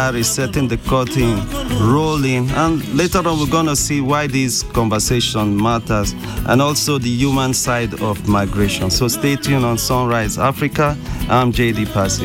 resetting the curtain, rolling, and later on we're going to see why this conversation matters and also the human side of migration. So stay tuned on Sunrise Africa. I'm JD Passy.